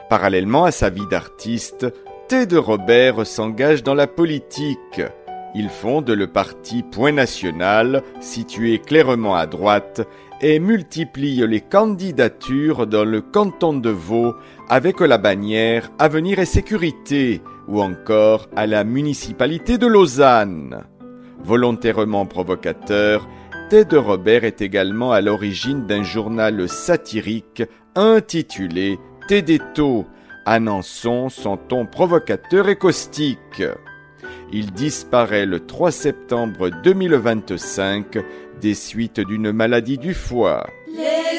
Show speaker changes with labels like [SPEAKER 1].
[SPEAKER 1] Parallèlement à sa vie d'artiste, T. de Robert s'engage dans la politique. Il fonde le parti Point National, situé clairement à droite, et multiplie les candidatures dans le canton de Vaud avec la bannière Avenir et Sécurité, ou encore à la municipalité de Lausanne. Volontairement provocateur, T. de Robert est également à l'origine d'un journal satirique intitulé Tédéto, annonçant son ton provocateur et caustique. Il disparaît le 3 septembre 2025 des suites d'une maladie du foie.